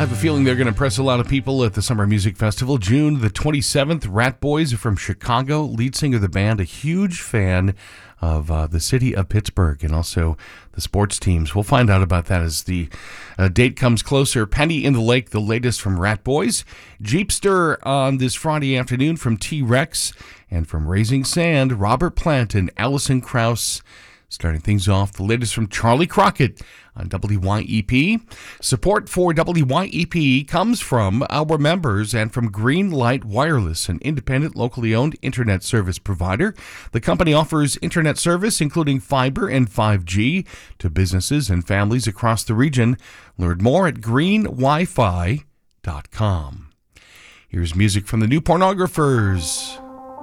have a feeling they're going to impress a lot of people at the Summer Music Festival. June the 27th, Rat Boys from Chicago, lead singer of the band, a huge fan of the city of Pittsburgh and also the sports teams. We'll find out about that as the date comes closer. Penny in the Lake, the latest from Rat Boys. Jeepster on this Friday afternoon from T-Rex. And from Raising Sand, Robert Plant and Alison Krauss. Starting things off, the latest from Charlie Crockett on WYEP. Support for WYEP comes from our members and from Greenlight Wireless, an independent, locally owned internet service provider. The company offers internet service, including fiber and 5G, to businesses and families across the region. Learn more at greenwifi.com. Here's music from the New Pornographers.